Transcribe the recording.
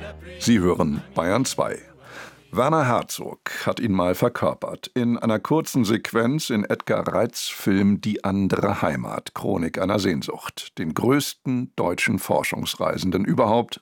Sie hören Bayern 2. Werner Herzog hat ihn mal verkörpert. In einer kurzen Sequenz in Edgar Reitz' Film »Die andere Heimat – Chronik einer Sehnsucht«, den größten deutschen Forschungsreisenden überhaupt